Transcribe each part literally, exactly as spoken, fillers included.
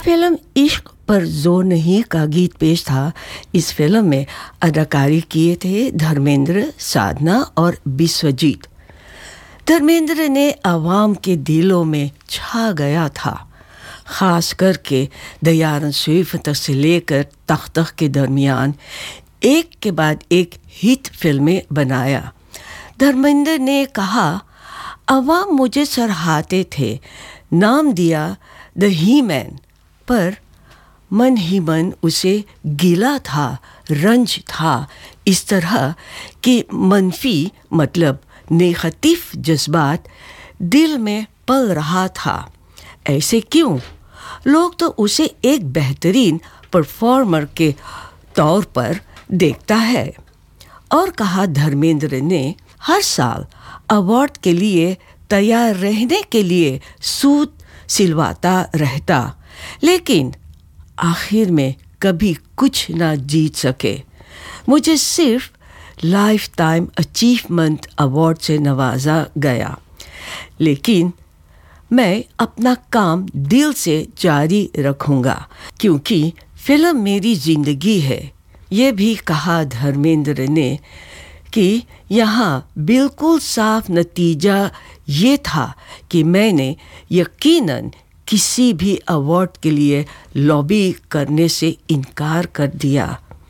Film इश्क पर जोर नहीं का गीत पेश था। इस फिल्म में अदाकारी किए थे धर्मेंद्र, साधना और विश्वजीत। धर्मेंद्र ने आवाम के दिलों में छा गया था, ख़ास करके दयारन स्विफ्ट से लेकर तख्त के दरमियान एक के बाद एक हिट फिल्में बनाया। धर्मेंद्र ने कहा, आवाम मुझे सराहते थे, नाम दिया द ही मैन, पर मन ही मन उसे गिला था, रंज था। इस तरह के मनफी मतलब नेगेटिव जज्बात दिल में पल रहा था। ऐसे क्यों? लोग तो उसे एक बेहतरीन परफॉर्मर के तौर पर देखता है। और कहा धर्मेंद्र ने, हर साल अवार्ड के लिए तैयार रहने के लिए सूत सिलवाता रहता, लेकिन आखिर में कभी कुछ ना जीत सके। मुझे सिर्फ लाइफ टाइम अचीवमेंट अवार्ड से नवाजा गया, लेकिन मैं अपना काम दिल से जारी रखूंगा क्योंकि फिल्म मेरी ज़िंदगी है। ये भी कहा धर्मेंद्र ने कि यहाँ बिल्कुल साफ नतीजा ये था कि मैंने यकीनन किसी भी अवार्ड के लिए लॉबी करने से इनकार कर दिया।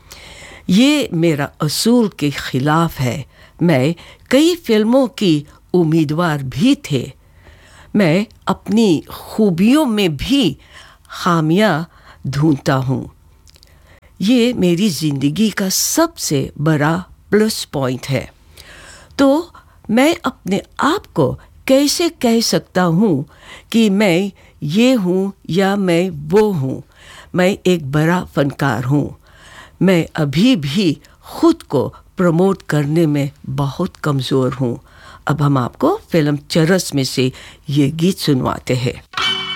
ये मेरा असूल के ख़िलाफ़ है। मैं कई फिल्मों की उम्मीदवार भी थे। मैं अपनी खूबियों में भी खामियां ढूंढता हूँ। ये मेरी ज़िंदगी का सबसे बड़ा प्लस पॉइंट है। तो मैं अपने आप को कैसे कह सकता हूँ कि मैं ये हूँ या मैं वो हूँ? मैं एक बड़ा फनकार हूँ। मैं अभी भी खुद को प्रमोट करने में बहुत कमज़ोर हूँ। अब हम आपको फिल्म चरस में से ये गीत सुनवाते हैं।